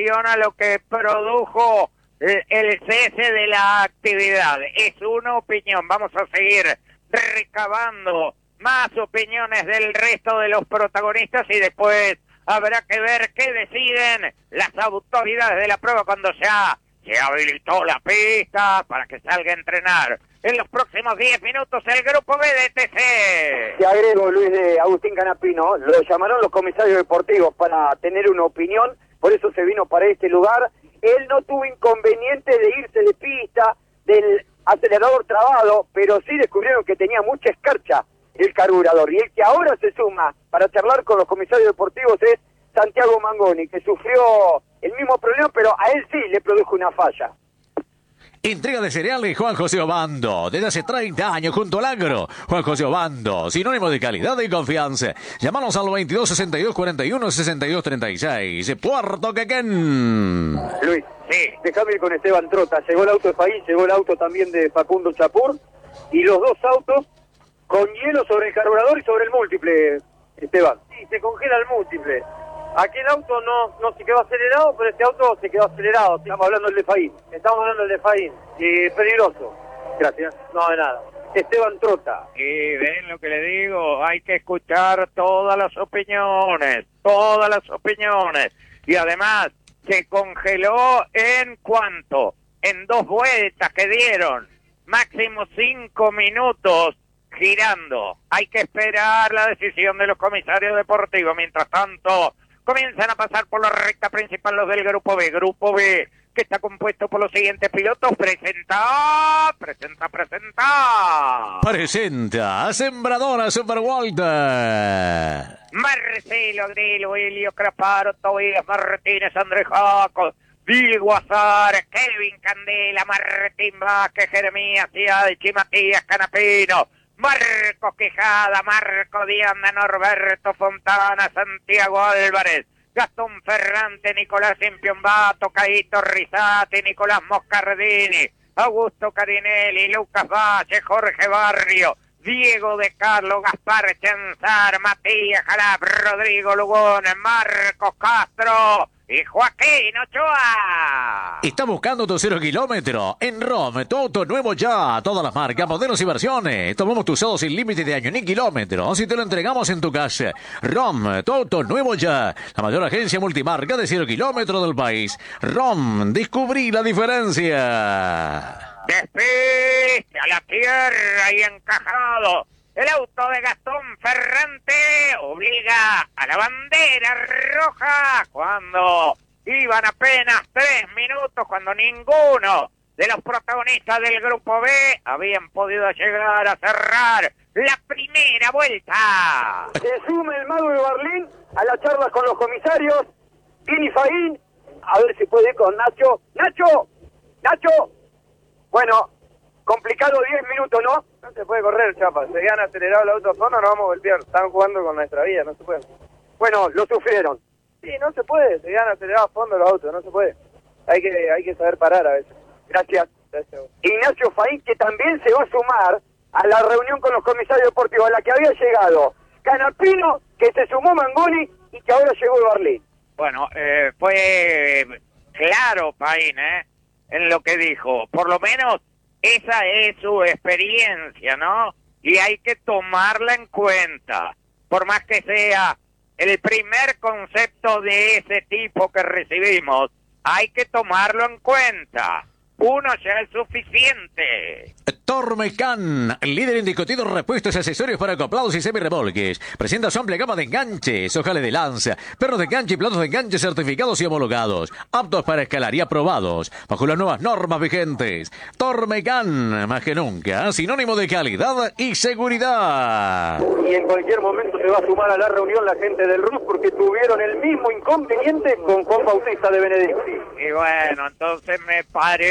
relación a lo que produjo el cese de la actividad. Es una opinión. Vamos a seguir recabando más opiniones del resto de los protagonistas y después habrá que ver qué deciden las autoridades de la prueba cuando ya se habilitó la pista para que salga a entrenar. En los próximos 10 minutos el grupo B de TC. Te agrego, Luis, de Agustín Canapino, lo llamaron los comisarios deportivos para tener una opinión, por eso se vino para este lugar. Él no tuvo inconveniente de irse de pista, del acelerador trabado, pero sí descubrieron que tenía mucha escarcha el carburador. Y el que ahora se suma para charlar con los comisarios deportivos es Santiago Mangoni, que sufrió el mismo problema, pero a él sí le produjo una falla. Entrega de cereales Juan José Obando, desde hace 30 años junto al agro. Juan José Obando, sinónimo de calidad y confianza. Llámanos al 22 62 41 62 36. Puerto Quequén. Luis, Sí. déjame ir con Esteban Trota. Llegó el auto de país, llegó el auto también de Facundo Chapur, y los dos autos con hielo sobre el carburador y sobre el múltiple, Esteban. Sí, se congela el múltiple. Aquel auto no se quedó acelerado, pero este auto se quedó acelerado. Estamos hablando del de Faín. Estamos hablando del de Faín. Y peligroso. Gracias. No, de nada. Esteban Trota. Y ven lo que le digo, hay que escuchar todas las opiniones. Y además, se congeló ¿en cuánto? En 2 vueltas que dieron, máximo 5 minutos girando. Hay que esperar la decisión de los comisarios deportivos. Mientras tanto, comienzan a pasar por la recta principal los del Grupo B. Grupo B, que está compuesto por los siguientes pilotos. Presenta Sembradora Super Walter. Marcelo Agrelo, Helio Craparo, Tobías Martínez, Andrés Jaco, Diego Azar, Kevin Candela, Martín Vázquez, Jeremías Ciadichi, Matías Canapino, Marco Quijada, Marco Dianda, Norberto Fontana, Santiago Álvarez, Gastón Ferrante, Nicolás Impiombato, Caíto Rizati, Nicolás Moscardini, Augusto Carinelli, Lucas Valle, Jorge Barrio, Diego de Carlos, Gaspar Chanzar, Matías Jalap, Rodrigo Lugón, Marcos Castro y Joaquín Ochoa. Está buscando tu 0 kilómetro. En ROM, tu auto nuevo ya. Todas las marcas, modelos y versiones. Tomamos tu usado sin límite de año ni kilómetros y te lo entregamos en tu casa. ROM, tu auto nuevo ya. La mayor agencia multimarca de 0 kilómetros del país. ROM, descubrí la diferencia. Despiste a la tierra y encajado. El auto de Gastón Ferrante obliga a la bandera roja cuando iban apenas 3 minutos, cuando ninguno de los protagonistas del Grupo B habían podido llegar a cerrar la primera vuelta. Se suma el mago de Berlín a la charla con los comisarios. Vini Faín, a ver si puede ir con Nacho. ¡Nacho! Bueno, complicado 10 minutos, ¿no? No se puede correr, chapa. Se quedan acelerado el auto a fondo, no vamos a voltear. Están jugando con nuestra vida, no se puede. Bueno, lo sufrieron. Sí, no se puede. Se quedan acelerados a fondo los autos, no se puede. Hay que saber parar a veces. Gracias. Gracias. Ignacio Faín, que también se va a sumar a la reunión con los comisarios deportivos, a la que había llegado Canapino, que se sumó Mangoni y que ahora llegó Berlín. Bueno, fue claro Faín, en lo que dijo. Por lo menos esa es su experiencia, ¿no? Y hay que tomarla en cuenta. Por más que sea el primer concepto de ese tipo que recibimos, hay que tomarlo en cuenta. Uno ya es suficiente. Tormecan, líder indiscutido en repuestos y accesorios para acoplados y semirremolques. Presenta su amplia gama de enganches, ojales de lanza, perros de enganche y platos de enganche certificados y homologados, aptos para escalar y aprobados bajo las nuevas normas vigentes. Tormecan, más que nunca, sinónimo de calidad y seguridad. Y en cualquier momento se va a sumar a la reunión la gente del RUS porque tuvieron el mismo inconveniente con Juan Bautista de Benedicti. Y bueno, entonces me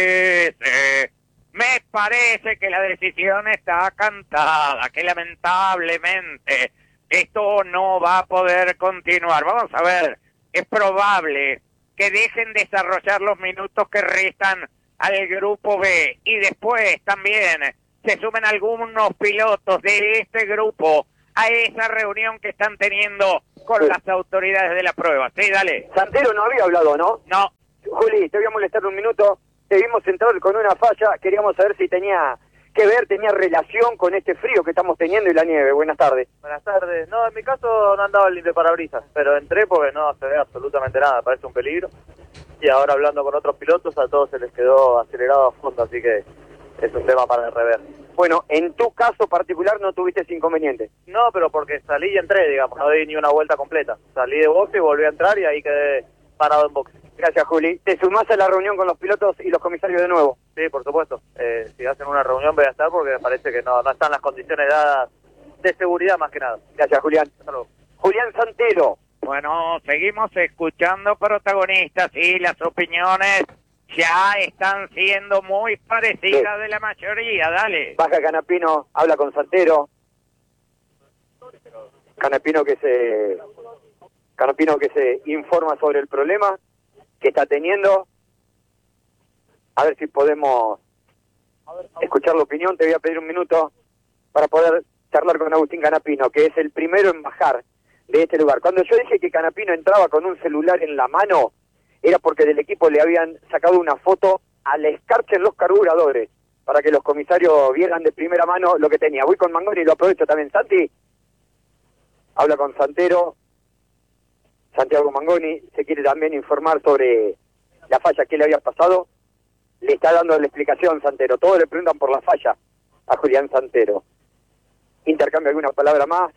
parece que la decisión está cantada, que lamentablemente esto no va a poder continuar. Vamos a ver, es probable que dejen desarrollar los minutos que restan al Grupo B y después también se sumen algunos pilotos de este grupo a esa reunión que están teniendo con las autoridades de la prueba. Sí, dale. Santero no había hablado, ¿no? No. Juli, te voy a molestar un minuto. Te vimos entrar con una falla. Queríamos saber si tenía que ver, tenía relación con este frío que estamos teniendo y la nieve. Buenas tardes. Buenas tardes. No, en mi caso no andaba el limpiaparabrisas, pero entré porque no se ve absolutamente nada, parece un peligro. Y ahora hablando con otros pilotos, a todos se les quedó acelerado a fondo, así que es un tema para el rever. Bueno, en tu caso particular no tuviste ese inconveniente. No, pero porque salí y entré, digamos, no di ni una vuelta completa. Salí de boxe y volví a entrar y ahí quedé parado en boxe. Gracias, Juli. ¿Te sumás a la reunión con los pilotos y los comisarios de nuevo? Sí, por supuesto. Si hacen una reunión voy a estar porque me parece que no están las condiciones dadas de seguridad más que nada. Gracias, Julián. Hasta luego. Julián Santero. Bueno, seguimos escuchando protagonistas y las opiniones ya están siendo muy parecidas Sí. de la mayoría. Dale. Baja Canapino, habla con Santero. Canapino que se informa sobre el problema que está teniendo. A ver si podemos escuchar la opinión. Te voy a pedir un minuto para poder charlar con Agustín Canapino, que es el primero en bajar de este lugar. Cuando yo dije que Canapino entraba con un celular en la mano, era porque del equipo le habían sacado una foto a la escarcha en los carburadores, para que los comisarios vieran de primera mano lo que tenía. Voy con Mangoni y lo aprovecho también. Santi, habla con Santero. Santiago Mangoni se quiere también informar sobre la falla que le había pasado. Le está dando la explicación Santero. Todos le preguntan por la falla a Julián Santero. Intercambia alguna palabra más.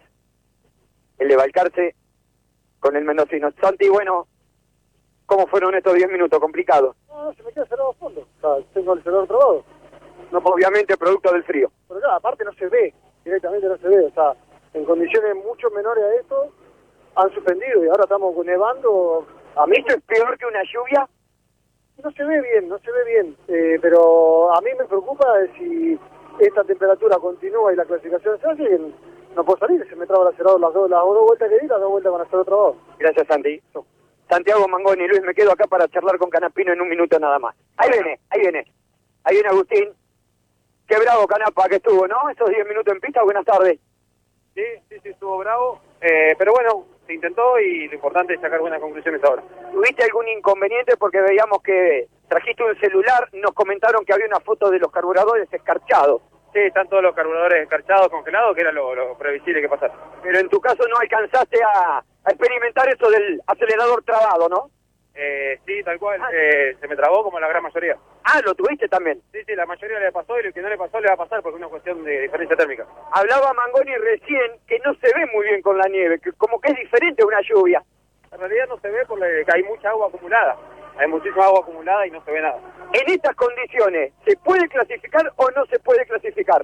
El de Balcarce con el mendocino. Santi, bueno, ¿cómo fueron estos 10 minutos? ¿Complicados? No, se me queda cerrado a fondo. O sea, tengo el celular trabado. No, obviamente producto del frío. Pero claro, aparte no se ve. Directamente no se ve. O sea, en condiciones mucho menores a esto, han suspendido y ahora estamos nevando. A mí ¿Esto es peor que una lluvia? no se ve bien, no se ve bien. Pero a mí me preocupa si esta temperatura continúa y la clasificación se hace, no puedo salir. Se me traba el acelerador las dos vueltas que di, las 2 vueltas van a estar trabado. Gracias, Santi. Santiago Mangoni, Luis, me quedo acá para charlar con Canapino en un minuto nada más. Ahí viene. Ahí viene Agustín. Qué bravo Canapa que estuvo, ¿no? Esos 10 minutos en pista, buenas tardes. Sí, estuvo bravo. Pero bueno, se intentó y lo importante es sacar buenas conclusiones ahora. ¿Tuviste algún inconveniente? Porque veíamos que trajiste un celular, nos comentaron que había una foto de los carburadores escarchados. Sí, están todos los carburadores escarchados, congelados, que era lo previsible que pasara. Pero en tu caso no alcanzaste a experimentar eso del acelerador trabado, ¿no? Sí, tal cual. Se me trabó como la gran mayoría. Ah, ¿lo tuviste también? Sí, la mayoría le pasó y lo que no le pasó le va a pasar porque es una cuestión de diferencia térmica. Hablaba Mangoni recién que no se ve muy bien con la nieve, que como que es diferente a una lluvia. En realidad no se ve porque hay mucha agua acumulada. Hay muchísima agua acumulada y no se ve nada. En estas condiciones, ¿se puede clasificar o no se puede clasificar?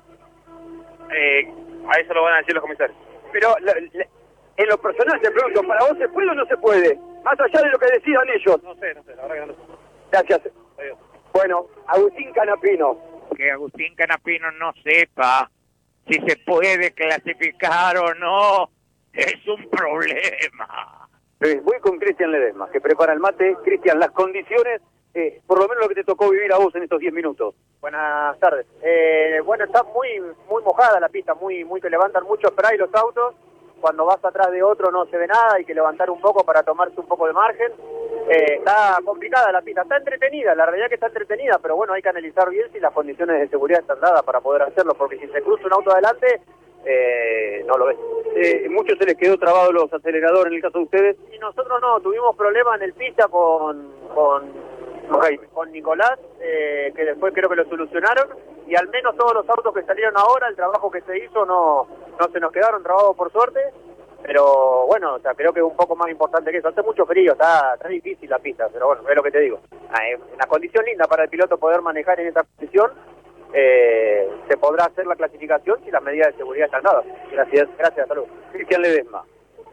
A eso lo van a decir los comisarios. Pero en lo personal te pregunto, ¿para vos se puede o no se puede? Más allá de lo que decidan ellos. No sé, la verdad que no sé. Gracias. Adiós. Bueno, Agustín Canapino. Que Agustín Canapino no sepa si se puede clasificar o no es un problema. Voy con Cristian Ledesma, que prepara el mate. Cristian, las condiciones, por lo menos lo que te tocó vivir a vos en estos 10 minutos. Buenas tardes. Bueno, está muy mojada la pista, muy que levantan mucho spray los autos. Cuando vas atrás de otro no se ve nada, hay que levantar un poco para tomarse un poco de margen. Está complicada la pista, está entretenida, la realidad que está entretenida, pero bueno, hay que analizar bien si las condiciones de seguridad están dadas para poder hacerlo, porque si se cruza un auto adelante, no lo ves. Muchos se les quedó trabado los aceleradores en el caso de ustedes. Y nosotros no, tuvimos problemas en el pista con Nicolás, que después creo que lo solucionaron, y al menos todos los autos que salieron ahora, el trabajo que se hizo no se nos quedaron trabados por suerte, pero bueno, o sea, creo que es un poco más importante que eso. Hace mucho frío, está difícil la pista, pero bueno, es lo que te digo. Es una condición linda para el piloto poder manejar en esta condición. Se podrá hacer la clasificación si las medidas de seguridad están dadas. Gracias, salud. Cristian Ledesma.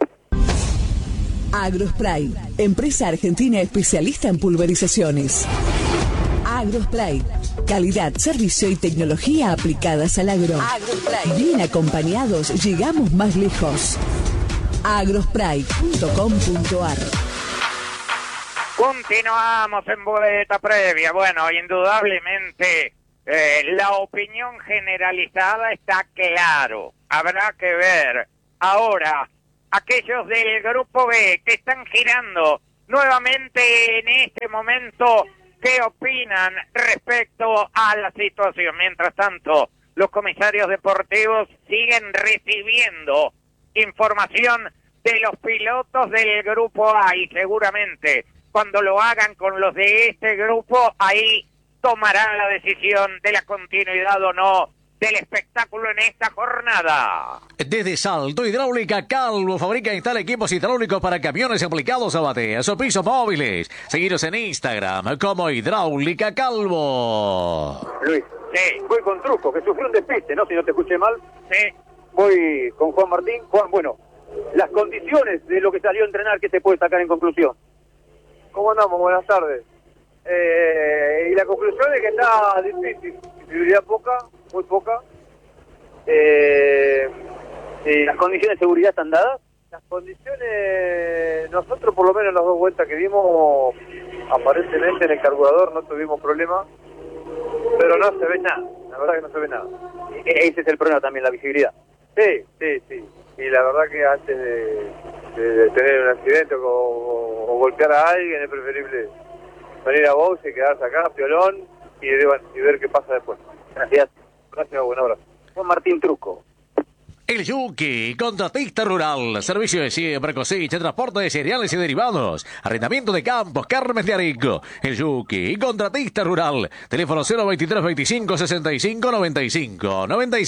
Agrospray, empresa argentina especialista en pulverizaciones. Agrospray, calidad, servicio y tecnología aplicadas al agro. Agrospray. Bien acompañados, llegamos más lejos. agrospray.com.ar. Continuamos en vuelta previa. Bueno, indudablemente la opinión generalizada está claro. Habrá que ver. Ahora, aquellos del grupo B que están girando nuevamente en este momento qué opinan respecto a la situación. Mientras tanto, los comisarios deportivos siguen recibiendo información de los pilotos del grupo A y seguramente cuando lo hagan con los de este grupo, ahí tomarán la decisión de la continuidad o no del espectáculo en esta jornada. Desde Salto Hidráulica Calvo fabrica e instala equipos hidráulicos para camiones aplicados a bateas o pisos móviles. Seguiros en Instagram como Hidráulica Calvo. Luis, Sí, voy con Truco, que sufrió un despiste, ¿no? Si no te escuché mal. sí. Voy con Juan Martín. Juan, bueno, las condiciones de lo que salió a entrenar, ¿qué se puede sacar en conclusión? ¿Cómo andamos? Buenas tardes. Y la conclusión es que está difícil. Visibilidad poca, muy poca. ¿Las condiciones de seguridad están dadas? Las condiciones, nosotros por lo menos en las 2 vueltas que dimos, aparentemente en el carburador no tuvimos problema, pero no se ve nada, la verdad que no se ve nada. Ese es el problema también, la visibilidad. Sí. Y la verdad que antes de tener un accidente o golpear a alguien es preferible venir a box y quedarse acá, piolón, y ver qué pasa después. Gracias. Gracias, buen abrazo. Juan Martín Truco. El Yuki, contratista rural, servicio de siembra, cosecha, transporte de cereales y derivados, arrendamiento de campos, Carmen de Areco. El Yuki, contratista rural, teléfono 023 25 65 95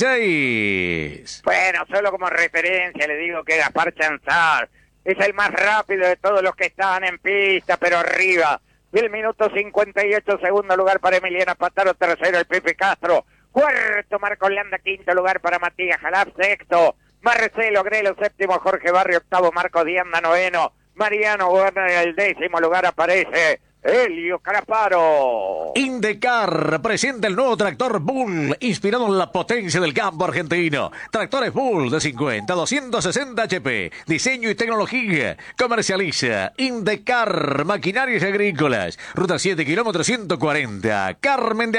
96. Bueno, solo como referencia le digo que Gaspar Chanzar es el más rápido de todos los que están en pista, pero arriba del minuto 58, segundo lugar para Emiliano Pataro, tercero el Pepe Castro, cuarto Marco Landa, quinto lugar para Matías Jalaf, sexto Marcelo Grelo, séptimo Jorge Barrio, octavo Marco Dianda, noveno Mariano Werner, en el décimo lugar aparece Helio Caraparo. Indecar presenta el nuevo tractor Bull, inspirado en la potencia del campo argentino. Tractores Bull de 50 a 260 HP, diseño y tecnología. Comercializa Indecar, maquinarias agrícolas. Ruta 7, kilómetro 140, Carmen de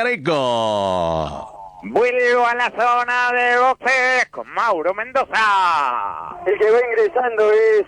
Areco. Vuelvo a la zona de boxes con Mauro Mendoza. El que va ingresando es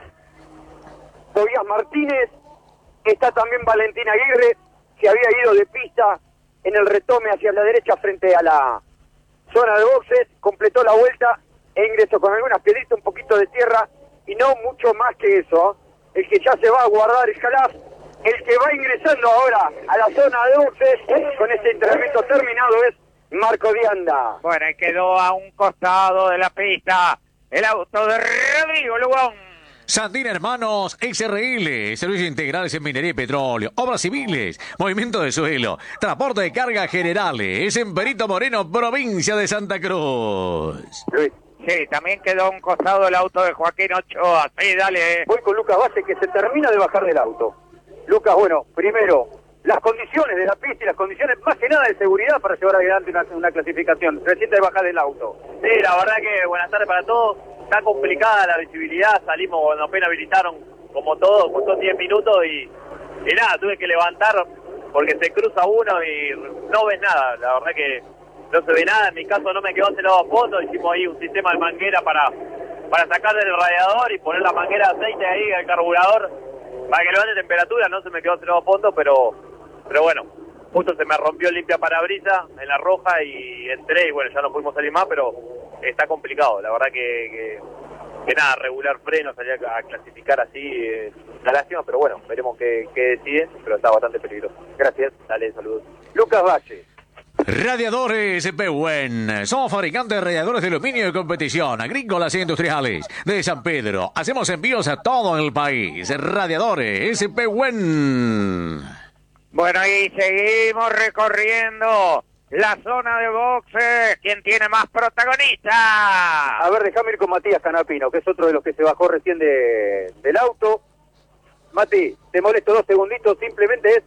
Tobias Martínez. Está también Valentín Aguirre, que había ido de pista en el retome hacia la derecha frente a la zona de boxes, completó la vuelta e ingresó con algunas piedritas, un poquito de tierra y no mucho más que eso. El que ya se va a guardar es Jalaf, el que va ingresando ahora a la zona de boxes con este entrenamiento terminado es Marco Dianda. Bueno, y quedó a un costado de la pista el auto de Rodrigo Lugón. Sandín Hermanos XRL, servicios integrales en minería y petróleo, obras civiles, movimiento de suelo, transporte de carga generales, en Perito Moreno, provincia de Santa Cruz. Luis, Sí, también quedó a un costado el auto de Joaquín Ochoa. Sí, dale. voy con Lucas Base, que se termina de bajar del auto. Lucas, bueno, primero, las condiciones de la pista y las condiciones más que nada de seguridad para llevar adelante una clasificación. Recién de bajar del auto. Sí, la verdad que buenas tardes para todos. Está complicada la visibilidad, salimos cuando apenas habilitaron como todo, costó 10 minutos y nada, tuve que levantar porque se cruza uno y no ves nada, la verdad que no se ve nada. En mi caso no me quedó celado a fondo, hicimos ahí un sistema de manguera para sacar del radiador y poner la manguera de aceite ahí al carburador para que levante temperatura. No se me quedó celado a fondo, pero bueno, justo se me rompió el limpia parabrisas en la roja y entré y bueno, ya no pudimos salir más, pero está complicado, la verdad que nada, regular freno, salir a clasificar así, una lástima, pero bueno, veremos qué deciden, pero está bastante peligroso. Gracias, dale, saludos. Lucas Valle. Radiadores Pehuen. Somos fabricantes de radiadores de aluminio de competición, agrícolas e industriales. De San Pedro, hacemos envíos a todo el país. Radiadores Pehuen. Bueno, y seguimos recorriendo la zona de boxes. ¿Quién tiene más protagonistas? A ver, déjame ir con Matías Canapino, que es otro de los que se bajó recién del auto. Mati, te molesto 2 segunditos, simplemente es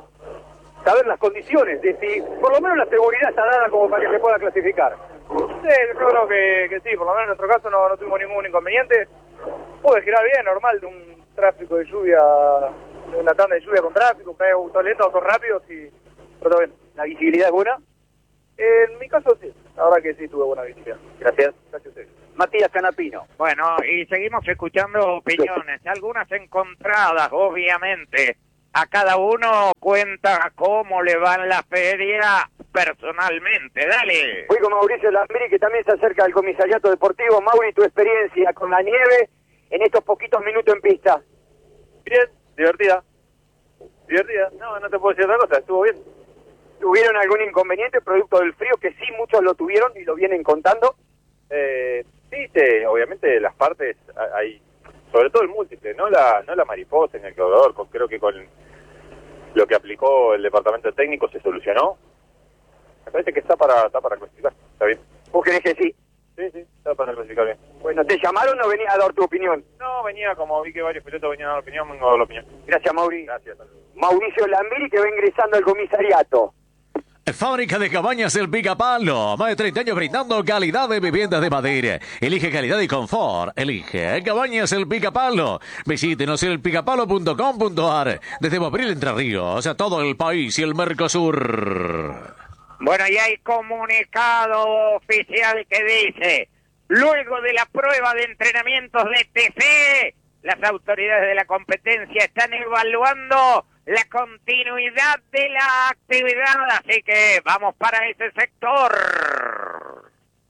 saber las condiciones, de si por lo menos la seguridad está dada como para que se pueda clasificar. Sí, yo creo que sí, por lo menos en nuestro caso no tuvimos ningún inconveniente. Pude girar bien, normal, de un tráfico de lluvia, de una tanda de lluvia con tráfico, que lento, autos rápidos y todo bien. ¿La visibilidad es buena? En mi caso sí, la verdad que sí tuve buena visibilidad. Gracias. Gracias a ustedes. Matías Canapino. Bueno, y seguimos escuchando opiniones, algunas encontradas, obviamente. A cada uno cuenta cómo le va en la feria personalmente. Dale. Fui con Mauricio Lambiri, que también se acerca al comisariato deportivo. Mauri, tu experiencia con la nieve en estos poquitos minutos en pista. Bien, divertida. Divertida. No te puedo decir otra cosa, estuvo bien. ¿Tuvieron algún inconveniente producto del frío? Que sí, muchos lo tuvieron y lo vienen contando. Sí, obviamente las partes hay, sobre todo el múltiple, no la mariposa en el corredor, creo que con lo que aplicó el departamento técnico se solucionó. Me parece que está para clasificar, está bien. ¿Vos crees que sí? Sí, está para clasificar bien. Bueno, ¿te llamaron o venías a dar tu opinión? No, venía, como vi que varios pilotos venían a dar opinión, vengo a dar la opinión. Gracias, Mauri. Gracias. Mauricio Lambiri, que va ingresando al comisariato. Fábrica de Cabañas El Picapalo. Más de 30 años brindando calidad de viviendas de madera. Elige calidad y confort. Elige Cabañas El Picapalo. Visítenos en elpicapalo.com.ar. Desde Mobril, Entre Ríos, a todo el país y el Mercosur. Bueno, y hay comunicado oficial que dice: luego de la prueba de entrenamientos de TC, las autoridades de la competencia están evaluando la continuidad de la actividad, así que vamos para ese sector.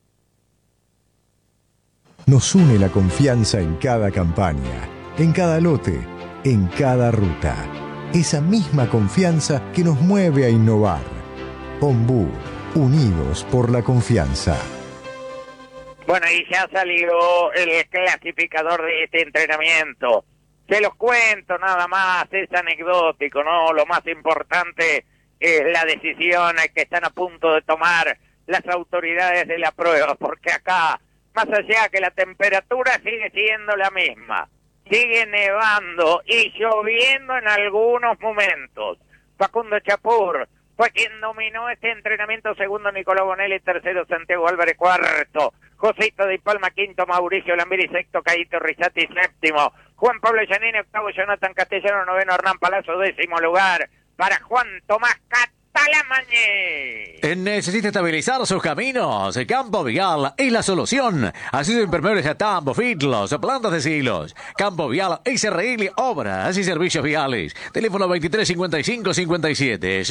Nos une la confianza en cada campaña, en cada lote, en cada ruta. Esa misma confianza que nos mueve a innovar. Ombú, unidos por la confianza. Bueno, y ya salió el clasificador de este entrenamiento. Se los cuento nada más, es anecdótico, ¿no? Lo más importante es la decisión que están a punto de tomar las autoridades de la prueba, porque acá, más allá que la temperatura sigue siendo la misma, sigue nevando y lloviendo en algunos momentos. Facundo Chapur fue quien dominó este entrenamiento, segundo Nicolás Bonelli, tercero Santiago Álvarez, cuarto Josito Di Palma, quinto Mauricio Lambiri, sexto Caíto Rizzati, séptimo Juan Pablo Giannini, octavo Jonathan Castellano, noveno Hernán Palazzo, décimo lugar para Juan Tomás Catalamañe. ¿Necesita estabilizar sus caminos? Campo Vial es la solución. Así de impermeables a tambo, fitlos, plantas de silos. Campo Vial, SRL, obras y servicios viales. Teléfono 2355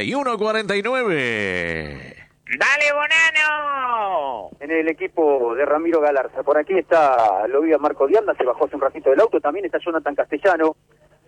5149. ¡Dale, Bonano! En el equipo de Ramiro Galarza. Por aquí está, lo vi a Marco Dianda, se bajó hace un ratito del auto. También está Jonathan Castellano,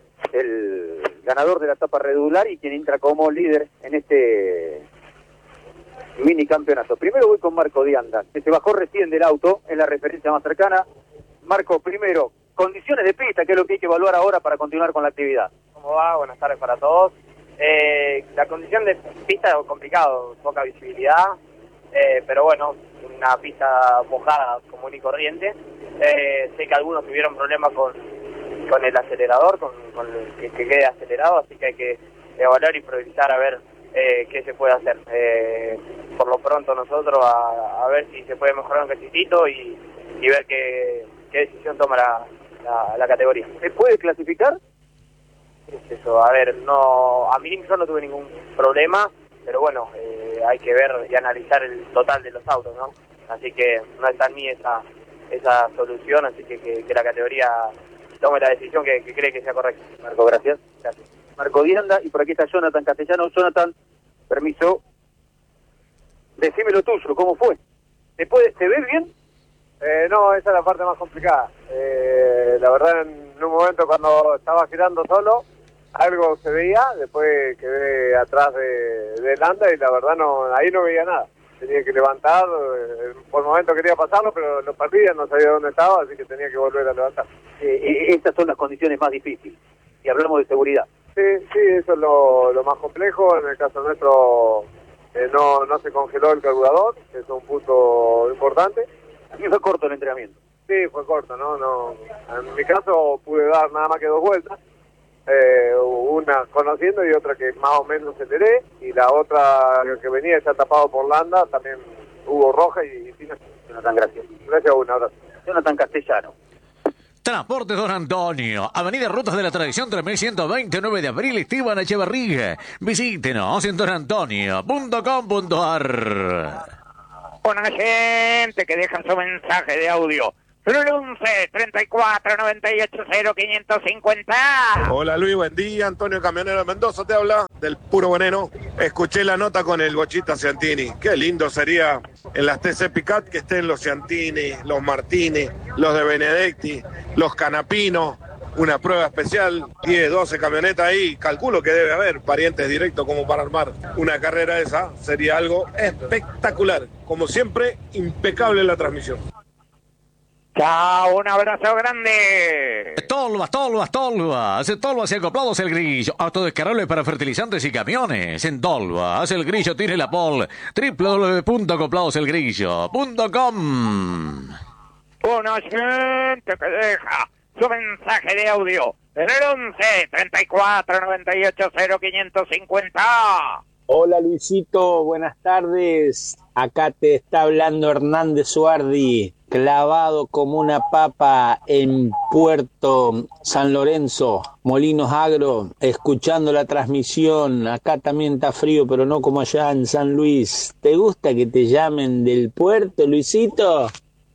el ganador de la etapa regular y quien entra como líder en este mini campeonato. Primero voy con Marco Dianda, que se bajó recién del auto, es la referencia más cercana. Marco, primero, condiciones de pista, que es lo que hay que evaluar ahora para continuar con la actividad. ¿Cómo va? Buenas tardes para todos. La condición de pista es complicado, poca visibilidad, pero bueno, una pista mojada común y corriente. Sé que algunos tuvieron problemas con el acelerador, con el que quede acelerado, así que hay que evaluar y priorizar a ver qué se puede hacer. Por lo pronto nosotros a ver si se puede mejorar un cachitito y ver qué decisión toma la categoría. ¿Se puede clasificar? Es eso, a ver, no, a mí yo no tuve ningún problema, pero bueno, hay que ver y analizar el total de los autos, ¿no? Así que no está en mí esa solución, así que la categoría tome la decisión que cree que sea correcta. Marco, gracias. Marco Dianda, y por aquí está Jonathan Castellano. Jonathan, permiso. Decímelo tuyo, ¿cómo fue? ¿Se ve bien? No, esa es la parte más complicada. La verdad, en un momento cuando estaba girando solo, algo se veía, después quedé atrás de Landa y la verdad ahí no veía nada. Tenía que levantar, por el momento quería pasarlo, pero lo perdía, no sabía dónde estaba, así que tenía que volver a levantar. Estas son las condiciones más difíciles, y hablamos de seguridad. Sí, eso es lo más complejo. En el caso nuestro no se congeló el carburador, que es un punto importante. A mí fue corto el entrenamiento. Sí, fue corto, ¿no? En mi caso pude dar nada más que 2 vueltas. Una conociendo y otra que más o menos aceleré, y la otra que venía ya tapado por Landa, también hubo roja y sin. Jonathan, gracias. Gracias a un abrazo. Jonathan Castellano. Transporte Don Antonio, Avenida Rutas de la Tradición 3120, 9 de abril, Esteban Echeverría. Visítenos en donantonio.com.ar. Una gente que deja su mensaje de audio. 11 34 98 0 550. Hola Luis, buen día. Antonio Camionero de Mendoza te habla, del puro veneno. Escuché la nota con el Bochita Ciantini. Qué lindo sería en las TC Picat que estén los Ciantini, los Martini, los de Benedetti, los Canapino. Una prueba especial, 10, 12 camionetas ahí. Calculo que debe haber parientes directos como para armar una carrera esa. Sería algo espectacular. Como siempre, impecable la transmisión. Chao, un abrazo grande. Tolvas, Tolvas y acoplados El Grillo. Autodescargable para fertilizantes y camiones. En Tolvas, El Grillo tiene la pol. www.acopladoselgrillo.com. Una gente que deja su mensaje de audio en el 11 34 98 0 550. Hola Luisito, buenas tardes. Acá te está hablando Hernández Suardi, clavado como una papa en Puerto San Lorenzo, Molinos Agro, escuchando la transmisión. Acá también está frío, pero no como allá en San Luis. ¿Te gusta que te llamen del puerto, Luisito?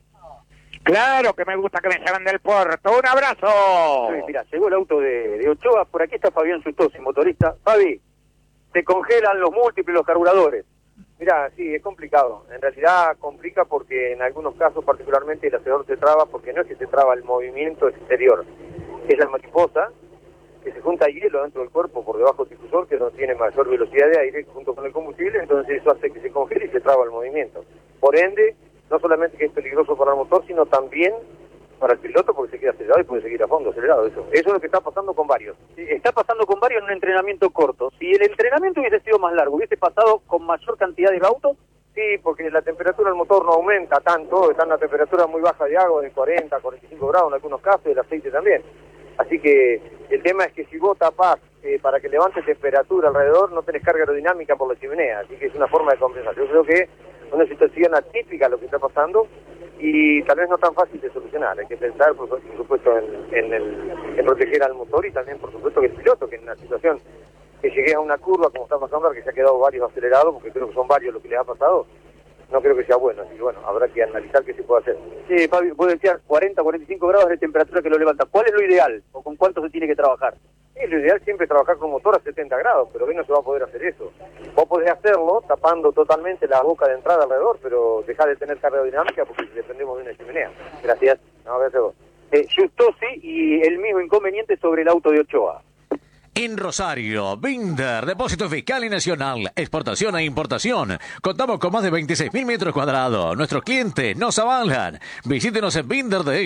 Claro que me gusta que me llamen del puerto. ¡Un abrazo! Sí, mira, llegó el auto de Ochoa. Por aquí está Fabián Sustosi, motorista. Fabi, se congelan los múltiples, los carburadores. Mira, sí, es complicado. En realidad complica porque en algunos casos particularmente el acelerador se traba, porque no es que se traba el movimiento exterior, es la mariposa que se junta hielo dentro del cuerpo por debajo del difusor, que no tiene mayor velocidad de aire junto con el combustible, entonces eso hace que se congele y se traba el movimiento. Por ende, no solamente que es peligroso para el motor, sino también para el piloto, porque se queda acelerado y puede seguir a fondo acelerado. Eso es lo que está pasando con varios. Sí, está pasando con varios en un entrenamiento corto. Si el entrenamiento hubiese sido más largo, ¿hubiese pasado con mayor cantidad de autos? Sí, porque la temperatura del motor no aumenta tanto, está en una temperatura muy baja de agua, de 40, 45 grados en algunos casos, y el aceite también. Así que el tema es que si vos tapás para que levante temperatura alrededor, no tenés carga aerodinámica por la chimenea, así que es una forma de compensar. Yo creo que es una situación atípica lo que está pasando y tal vez no tan fácil de solucionar. Hay que pensar, por supuesto, en proteger al motor y también, por supuesto, que el piloto, que en una situación que llegue a una curva, como está pasando, que se ha quedado varios acelerados, porque creo que son varios lo que les ha pasado, no creo que sea bueno. Así que bueno, habrá que analizar qué se puede hacer. Sí, Fabi, vos decías 40, 45 grados de temperatura que lo levanta. ¿Cuál es lo ideal o con cuánto se tiene que trabajar? Sí, lo ideal siempre es trabajar con motor a 70 grados, pero hoy no se va a poder hacer eso. Vos podés hacerlo tapando totalmente la boca de entrada alrededor, pero dejá de tener carga aerodinámica porque dependemos de una chimenea. Gracias. No, gracias a vos. Justosi y el mismo inconveniente sobre el auto de Ochoa. En Rosario, Binder, Depósito Fiscal y Nacional, exportación e importación. Contamos con más de 26.000 metros cuadrados. Nuestros clientes nos avalan. Visítenos en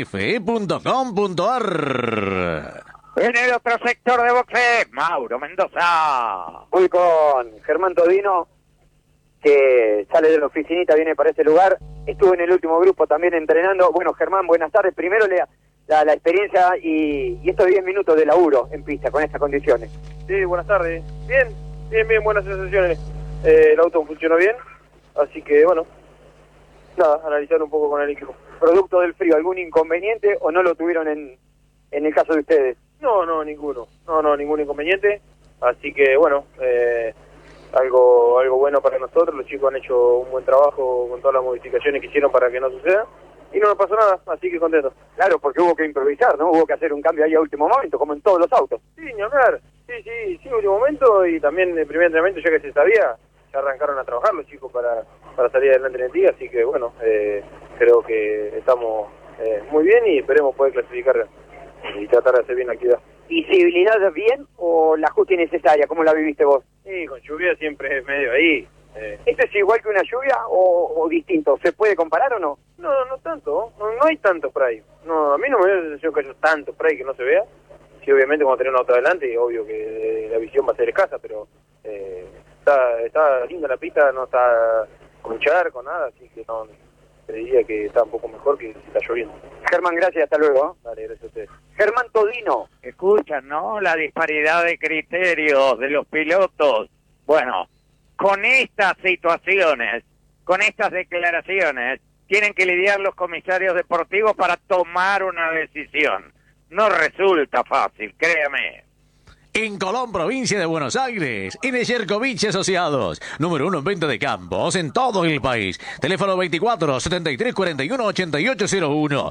binderdf.com.ar. En el otro sector de boxe, Mauro Mendoza. Voy con Germán Todino, que sale de la oficinita, viene para este lugar. Estuvo en el último grupo también entrenando. Bueno, Germán, buenas tardes. Primero la experiencia y estos 10 minutos de laburo en pista con estas condiciones. Sí, buenas tardes. Bien, buenas sensaciones. El auto funcionó bien, así que bueno, nada, analizar un poco con el equipo. Producto del frío, ¿algún inconveniente o no lo tuvieron en el caso de ustedes? No, ninguno. No, ningún inconveniente. Así que bueno, algo bueno para nosotros. Los chicos han hecho un buen trabajo con todas las modificaciones que hicieron para que no suceda. Y no me pasó nada, así que contento. Claro, porque hubo que improvisar, ¿no? Hubo que hacer un cambio ahí a último momento, como en todos los autos. Sí, ni hablar. Sí, último momento, y también el primer entrenamiento, ya que se sabía, ya arrancaron a trabajar los chicos para salir adelante en el día, así que bueno, creo que estamos muy bien y esperemos poder clasificar y tratar de hacer bien la actividad. ¿Visibilidad bien o la justa innecesaria? ¿Cómo la viviste vos? Sí, con lluvia siempre es medio ahí. ¿Esto es igual que una lluvia o distinto? ¿Se puede comparar o no? No tanto. No hay tanto spray. No, a mí no me da la sensación que haya tanto spray que no se vea. Sí, obviamente cuando tenés un auto adelante, obvio que la visión va a ser escasa, pero está linda la pista, no está con charco, nada, así que no, te diría que está un poco mejor que si está lloviendo. Germán, gracias, hasta luego. Dale, gracias a ustedes. Germán Todino. Escuchan, ¿no? La disparidad de criterios de los pilotos. Bueno, con estas situaciones, con estas declaraciones, tienen que lidiar los comisarios deportivos para tomar una decisión. No resulta fácil, créame. en Colón, provincia de Buenos Aires, y de Yerkovich Asociados, número 1 en venta de campos en todo el país. Teléfono 24 73 41 8801,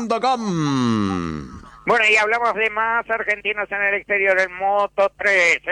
yercocampos.com. Bueno, y hablamos de más argentinos en el exterior, en Moto 3.